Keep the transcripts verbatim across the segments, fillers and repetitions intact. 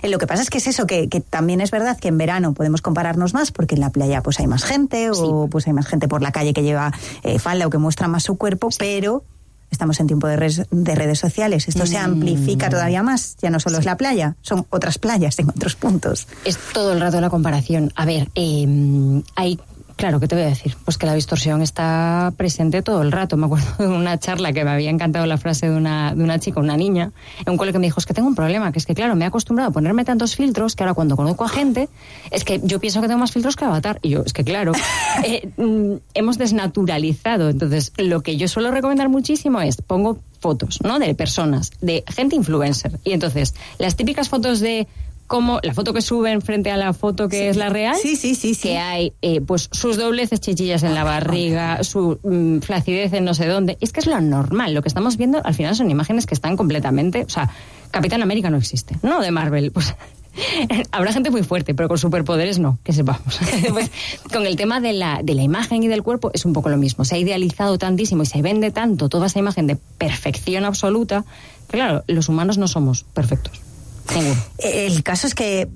Eh, lo que pasa es que es eso, que, que también es verdad que en verano podemos compararnos más porque en la playa pues hay más gente, sí. o pues hay más gente por la calle que lleva eh, falda o que muestra más su cuerpo, sí. pero estamos en tiempo de, res, de redes sociales. Esto mm. se amplifica todavía más. Ya no solo sí. es la playa, son otras playas en otros puntos. Es todo el rato la comparación. A ver, eh, hay... Claro, ¿qué te voy a decir? Pues que la distorsión está presente todo el rato. Me acuerdo de una charla que me había encantado la frase de una, de una chica, una niña, en un cole que me dijo, es que tengo un problema, que es que claro, me he acostumbrado a ponerme tantos filtros que ahora cuando conozco a gente, es que yo pienso que tengo más filtros que Avatar. Y yo, es que claro, eh, mm, hemos desnaturalizado. Entonces, lo que yo suelo recomendar muchísimo es, pongo fotos, ¿no? De personas, de gente influencer. Y entonces, las típicas fotos de... como la foto que suben frente a la foto que sí. es la real, sí, sí, sí, sí. que hay eh, pues sus dobleces chichillas en la barriga, su mm, flacidez en no sé dónde. Es que es lo normal, lo que estamos viendo al final son imágenes que están completamente, o sea, Capitán América no existe, no de Marvel, pues habrá gente muy fuerte, pero con superpoderes no, que sepamos. Pues, con el tema de la, de la imagen y del cuerpo es un poco lo mismo, se ha idealizado tantísimo y se vende tanto toda esa imagen de perfección absoluta, que claro, los humanos no somos perfectos. Seguro. El caso es que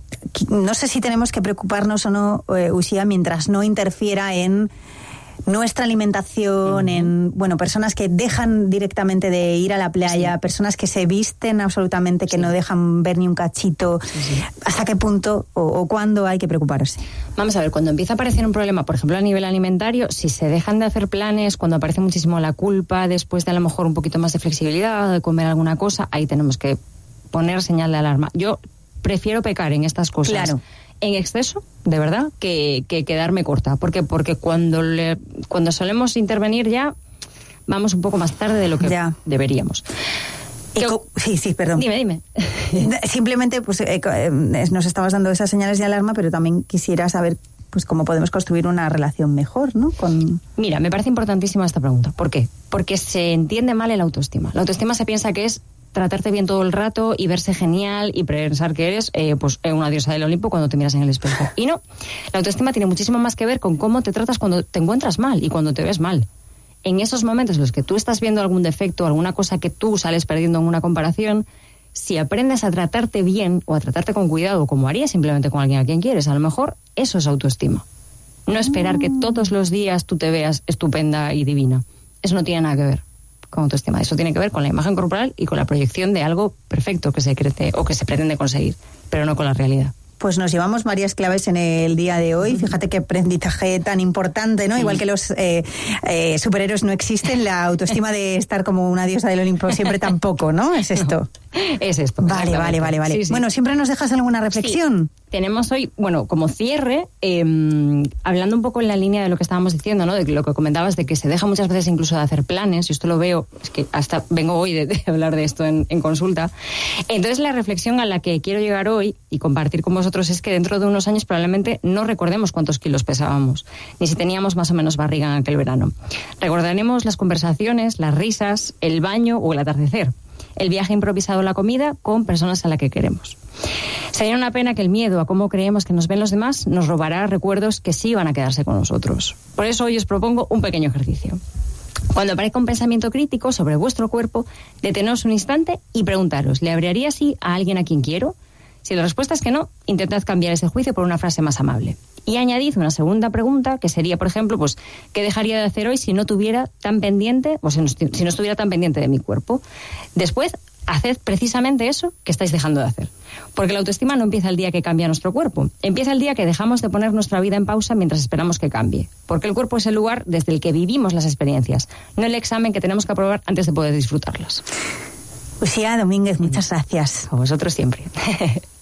no sé si tenemos que preocuparnos o no, eh, Uxía, mientras no interfiera en nuestra alimentación, uh-huh. en bueno personas que dejan directamente de ir a la playa, sí. personas que se visten absolutamente, que sí. no dejan ver ni un cachito. Sí, sí. ¿Hasta qué punto o, o cuándo hay que preocuparse? Vamos a ver, cuando empieza a aparecer un problema, por ejemplo, a nivel alimentario, si se dejan de hacer planes, cuando aparece muchísimo la culpa, después de a lo mejor un poquito más de flexibilidad, de comer alguna cosa, ahí tenemos que poner señal de alarma. Yo prefiero pecar en estas cosas claro. en exceso, de verdad, que, que quedarme corta. ¿Por qué? Porque cuando, le, cuando solemos intervenir ya, vamos un poco más tarde de lo que ya. deberíamos. ¿Qué... Sí, sí, perdón. Dime, dime. Simplemente, pues eh, nos estabas dando esas señales de alarma, pero también quisiera saber pues cómo podemos construir una relación mejor, ¿no? Con... Mira, me parece importantísima esta pregunta. ¿Por qué? Porque se entiende mal el autoestima. La autoestima se piensa que es tratarte bien todo el rato y verse genial y pensar que eres eh, pues una diosa del Olimpo cuando te miras en el espejo. Y no, la autoestima tiene muchísimo más que ver con cómo te tratas cuando te encuentras mal y cuando te ves mal. En esos momentos en los que tú estás viendo algún defecto, alguna cosa que tú sales perdiendo en una comparación, si aprendes a tratarte bien o a tratarte con cuidado, como harías simplemente con alguien a quien quieres, a lo mejor eso es autoestima. No esperar que todos los días tú te veas estupenda y divina. Eso no tiene nada que ver con autoestima. Eso tiene que ver con la imagen corporal y con la proyección de algo perfecto que se cree o que se pretende conseguir, pero no con la realidad. Pues nos llevamos varias claves en el día de hoy. Fíjate qué aprendizaje tan importante, ¿no? Sí. Igual que los eh, eh, superhéroes no existen, la autoestima de estar como una diosa del Olimpo siempre tampoco, ¿no? Es esto. No, es esto. Vale, vale, vale, vale. Sí, sí. Bueno, ¿siempre nos dejas alguna reflexión? Sí. Tenemos hoy, bueno, como cierre, eh, hablando un poco en la línea de lo que estábamos diciendo, ¿no? De lo que comentabas, de que se deja muchas veces incluso de hacer planes, y esto lo veo, es que hasta vengo hoy de, de hablar de esto en, en consulta. Entonces, la reflexión a la que quiero llegar hoy y compartir con vosotros es que dentro de unos años probablemente no recordemos cuántos kilos pesábamos, ni si teníamos más o menos barriga en aquel verano. Recordaremos las conversaciones, las risas, el baño o el atardecer, el viaje improvisado a la comida con personas a las que queremos. Sería una pena que el miedo a cómo creemos que nos ven los demás nos robará recuerdos que sí van a quedarse con nosotros. Por eso hoy os propongo un pequeño ejercicio. Cuando aparezca un pensamiento crítico sobre vuestro cuerpo, deteneos un instante y preguntaros, ¿le hablaría así a alguien a quien quiero? Si la respuesta es que no, intentad cambiar ese juicio por una frase más amable. Y añadid una segunda pregunta, que sería, por ejemplo, pues, ¿qué dejaría de hacer hoy si no tuviera tan pendiente, o si no, si no estuviera tan pendiente de mi cuerpo? Después, haced precisamente eso que estáis dejando de hacer. Porque la autoestima no empieza el día que cambia nuestro cuerpo. Empieza el día que dejamos de poner nuestra vida en pausa mientras esperamos que cambie. Porque el cuerpo es el lugar desde el que vivimos las experiencias, no el examen que tenemos que aprobar antes de poder disfrutarlas. Uxía Domínguez, muchas gracias. A vosotros siempre.